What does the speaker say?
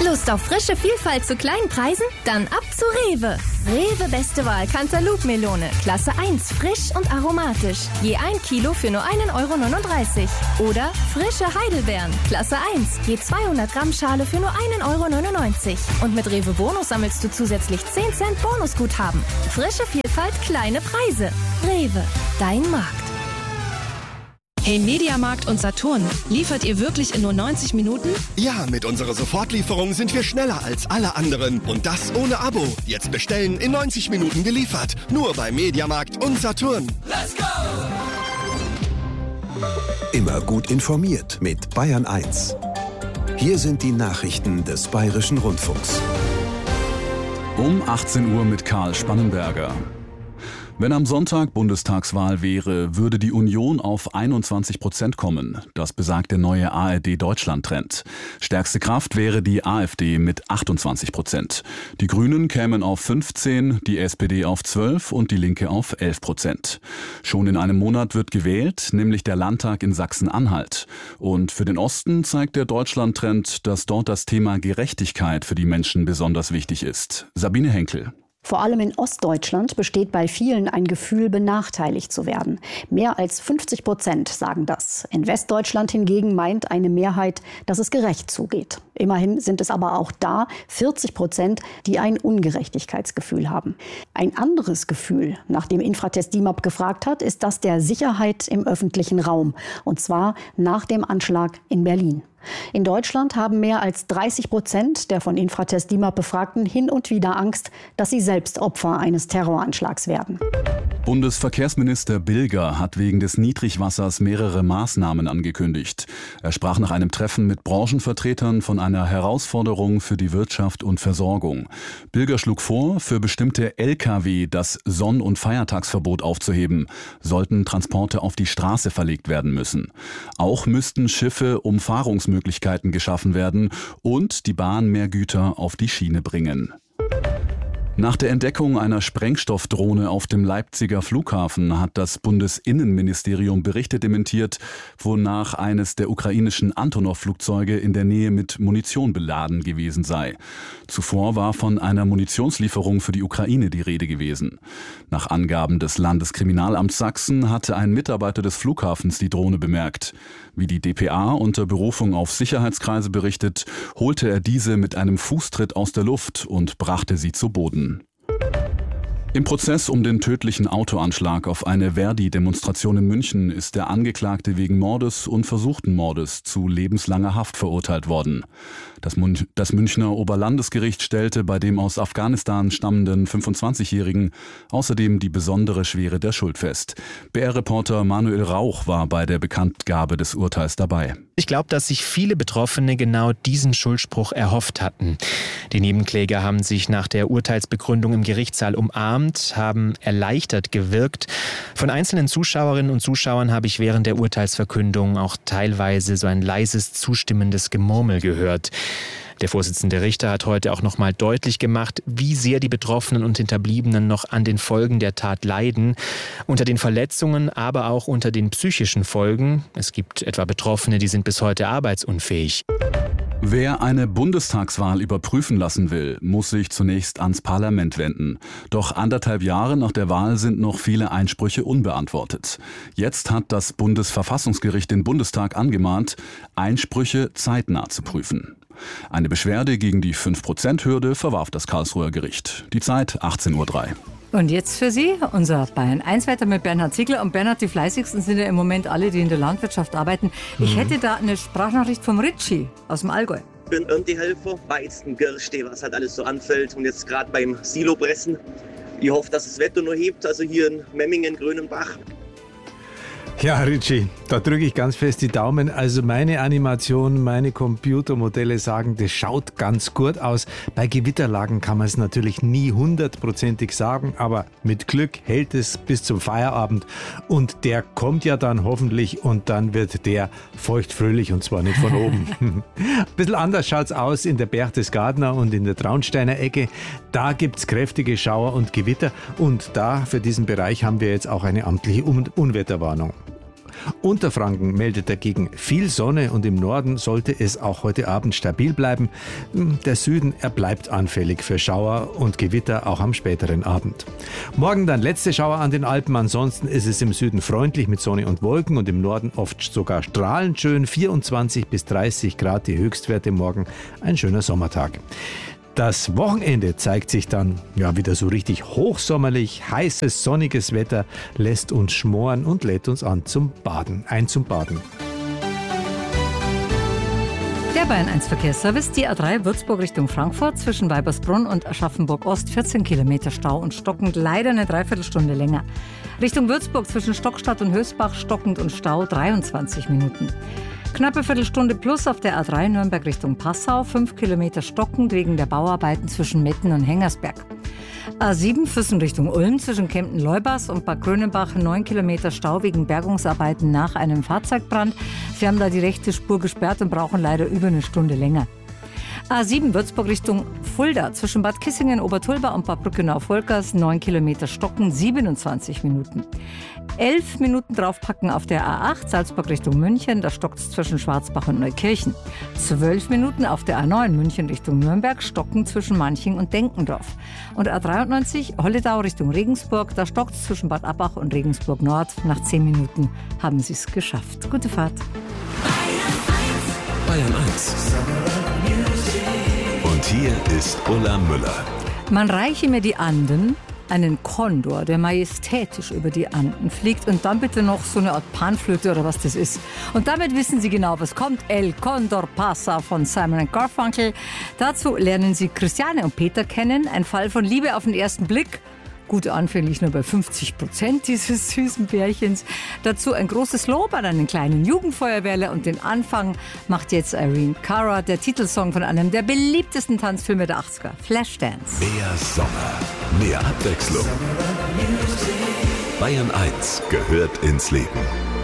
Lust auf frische Vielfalt zu kleinen Preisen? Dann ab zu Rewe. Rewe beste Wahl Cantaloupe-Melone, Klasse 1, frisch und aromatisch. Je 1 Kilo für nur 1,39 €. Oder frische Heidelbeeren, Klasse 1, je 200 Gramm Schale für nur 1,99 €. Und mit Rewe Bonus sammelst du zusätzlich 10 Cent Bonusguthaben. Frische Vielfalt, kleine Preise. Rewe, dein Markt. Hey Mediamarkt und Saturn, liefert ihr wirklich in nur 90 Minuten? Ja, mit unserer Sofortlieferung sind wir schneller als alle anderen. Und das ohne Abo. Jetzt bestellen, in 90 Minuten geliefert. Nur bei Mediamarkt und Saturn. Let's go! Immer gut informiert mit Bayern 1. Hier sind die Nachrichten des Bayerischen Rundfunks. Um 18 Uhr mit Karl Spannenberger. Wenn am Sonntag Bundestagswahl wäre, würde die Union auf 21% kommen. Das besagt der neue ARD-Deutschland-Trend. Stärkste Kraft wäre die AfD mit 28%. Die Grünen kämen auf 15%, die SPD auf 12% und die Linke auf 11%. Schon in einem Monat wird gewählt, nämlich der Landtag in Sachsen-Anhalt. Und für den Osten zeigt der Deutschland-Trend, dass dort das Thema Gerechtigkeit für die Menschen besonders wichtig ist. Sabine Henkel. Vor allem in Ostdeutschland besteht bei vielen ein Gefühl, benachteiligt zu werden. Mehr als 50% sagen das. In Westdeutschland hingegen meint eine Mehrheit, dass es gerecht zugeht. Immerhin sind es aber auch da 40%, die ein Ungerechtigkeitsgefühl haben. Ein anderes Gefühl, nach dem Infratest DIMAP gefragt hat, ist das der Sicherheit im öffentlichen Raum. Und zwar nach dem Anschlag in Berlin. In Deutschland haben mehr als 30% der von Infratest DIMAP Befragten hin und wieder Angst, dass sie selbst Opfer eines Terroranschlags werden. Bundesverkehrsminister Bilger hat wegen des Niedrigwassers mehrere Maßnahmen angekündigt. Er sprach nach einem Treffen mit Branchenvertretern von einer Herausforderung für die Wirtschaft und Versorgung. Bilger schlug vor, für bestimmte Lkw das Sonn- und Feiertagsverbot aufzuheben, sollten Transporte auf die Straße verlegt werden müssen. Auch müssten Schiffe Umfahrungsmöglichkeiten geschaffen werden und die Bahn mehr Güter auf die Schiene bringen. Nach der Entdeckung einer Sprengstoffdrohne auf dem Leipziger Flughafen hat das Bundesinnenministerium Berichte dementiert, wonach eines der ukrainischen Antonov-Flugzeuge in der Nähe mit Munition beladen gewesen sei. Zuvor war von einer Munitionslieferung für die Ukraine die Rede gewesen. Nach Angaben des Landeskriminalamts Sachsen hatte ein Mitarbeiter des Flughafens die Drohne bemerkt. Wie die dpa unter Berufung auf Sicherheitskreise berichtet, holte er diese mit einem Fußtritt aus der Luft und brachte sie zu Boden. Im Prozess um den tödlichen Autoanschlag auf eine Verdi-Demonstration in München ist der Angeklagte wegen Mordes und versuchten Mordes zu lebenslanger Haft verurteilt worden. Das Münchner Oberlandesgericht stellte bei dem aus Afghanistan stammenden 25-Jährigen außerdem die besondere Schwere der Schuld fest. BR-Reporter Manuel Rauch war bei der Bekanntgabe des Urteils dabei. Ich glaube, dass sich viele Betroffene genau diesen Schuldspruch erhofft hatten. Die Nebenkläger haben sich nach der Urteilsbegründung im Gerichtssaal umarmt, haben erleichtert gewirkt. Von einzelnen Zuschauerinnen und Zuschauern habe ich während der Urteilsverkündung auch teilweise so ein leises, zustimmendes Gemurmel gehört. Der Vorsitzende Richter hat heute auch noch mal deutlich gemacht, wie sehr die Betroffenen und Hinterbliebenen noch an den Folgen der Tat leiden. Unter den Verletzungen, aber auch unter den psychischen Folgen. Es gibt etwa Betroffene, die sind bis heute arbeitsunfähig. Wer eine Bundestagswahl überprüfen lassen will, muss sich zunächst ans Parlament wenden. Doch 1,5 Jahre nach der Wahl sind noch viele Einsprüche unbeantwortet. Jetzt hat das Bundesverfassungsgericht den Bundestag angemahnt, Einsprüche zeitnah zu prüfen. Eine Beschwerde gegen die 5%-Hürde verwarf das Karlsruher Gericht. Die Zeit 18:03 Uhr. Und jetzt für Sie unser Bayern 1 weiter mit Bernhard Ziegler. Und Bernhard, die fleißigsten sind ja im Moment alle, die in der Landwirtschaft arbeiten. Ich hätte da eine Sprachnachricht vom Ritchie aus dem Allgäu. Ich bin Erntehelfer, Weizen, Gerste, was halt alles so anfällt. Und jetzt gerade beim Silopressen. Ich hoffe, dass das Wetter nur hebt, also hier in Memmingen, Grönenbach. Ja, Richie, da drücke ich ganz fest die Daumen. Also meine Animation, meine Computermodelle sagen, das schaut ganz gut aus. Bei Gewitterlagen kann man es natürlich nie 100%ig sagen, aber mit Glück hält es bis zum Feierabend. Und der kommt ja dann hoffentlich und dann wird der feuchtfröhlich und zwar nicht von oben. Ein bisschen anders schaut es aus in der Berchtesgadener und in der Traunsteiner Ecke. Da gibt es kräftige Schauer und Gewitter und da für diesen Bereich haben wir jetzt auch eine amtliche Unwetterwarnung. Unterfranken meldet dagegen viel Sonne und im Norden sollte es auch heute Abend stabil bleiben. Der Süden, er bleibt anfällig für Schauer und Gewitter auch am späteren Abend. Morgen dann letzte Schauer an den Alpen, ansonsten ist es im Süden freundlich mit Sonne und Wolken und im Norden oft sogar strahlend schön, 24 bis 30 Grad die Höchstwerte morgen, ein schöner Sommertag. Das Wochenende zeigt sich dann wieder so richtig hochsommerlich, heißes, sonniges Wetter lässt uns schmoren und lädt uns zum Baden. Der Bayern 1 Verkehrsservice, die A3 Würzburg Richtung Frankfurt zwischen Weibersbrunn und Aschaffenburg Ost 14 Kilometer Stau und stockend, leider eine Dreiviertelstunde länger. Richtung Würzburg zwischen Stockstadt und Hösbach stockend und Stau 23 Minuten. Knappe Viertelstunde plus auf der A3 Nürnberg Richtung Passau, 5 Kilometer stockend wegen der Bauarbeiten zwischen Metten und Hengersberg. A7 Füssen Richtung Ulm zwischen Kempten-Leubers und Bad Grönenbach 9 Kilometer Stau wegen Bergungsarbeiten nach einem Fahrzeugbrand. Sie haben da die rechte Spur gesperrt und brauchen leider über eine Stunde länger. A7 Würzburg Richtung Fulda zwischen Bad Kissingen, Obertulba und Bad Brückenau-Volkers 9 Kilometer stocken, 27 Minuten. 11 Minuten draufpacken auf der A8 Salzburg Richtung München, da stockt es zwischen Schwarzbach und Neukirchen. 12 Minuten auf der A9 München Richtung Nürnberg, stocken zwischen Manching und Denkendorf. Und A93 Holledau Richtung Regensburg, da stockt es zwischen Bad Abbach und Regensburg Nord. Nach 10 Minuten haben sie es geschafft. Gute Fahrt. Bayern 1. Und hier ist Ulla Müller. Man reiche mir die Anden, einen Kondor, der majestätisch über die Anden fliegt und dann bitte noch so eine Art Panflöte oder was das ist. Und damit wissen Sie genau, was kommt. El Condor Pasa von Simon & Garfunkel. Dazu lernen Sie Christiane und Peter kennen. Ein Fall von Liebe auf den ersten Blick. Gut, anfänglich nur bei 50% dieses süßen Pärchens. Dazu ein großes Lob an einen kleinen Jugendfeuerwehrler und den Anfang macht jetzt Irene Cara, der Titelsong von einem der beliebtesten Tanzfilme der 80er, Flashdance. Mehr Sommer, mehr Abwechslung. Bayern 1 gehört ins Leben.